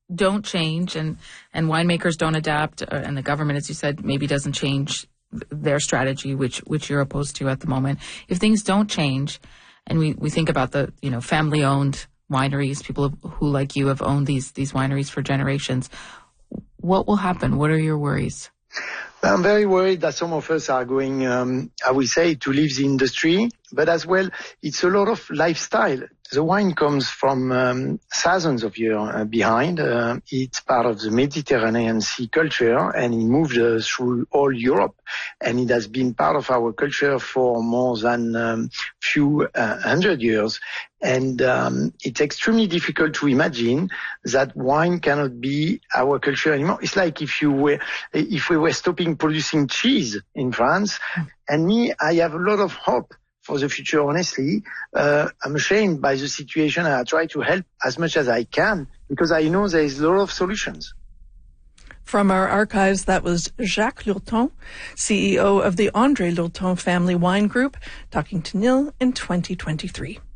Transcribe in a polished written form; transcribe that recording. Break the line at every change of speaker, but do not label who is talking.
don't change and winemakers don't adapt, and the government, as you said, maybe doesn't change their strategy, which you're opposed to at the moment. If things don't change, and we think about the family-owned wineries, people who like you have owned these wineries for generations, what will happen? What are your worries?
I'm very worried that some of us are going, I will say, to leave the industry, but as well, it's a lot of lifestyle. The wine comes from thousands of years behind. It's part of the Mediterranean Sea culture, and it moved through all Europe. And it has been part of our culture for more than few hundred years. And it's extremely difficult to imagine that wine cannot be our culture anymore. It's like if we were stopping producing cheese in France. And me, I have a lot of hope for the future, honestly. I'm ashamed by the situation, and I try to help as much as I can because I know there is a lot of solutions.
From our archives, that was Jacques Lurton, CEO of the André Lurton Family Wine Group, talking to Nil in 2023.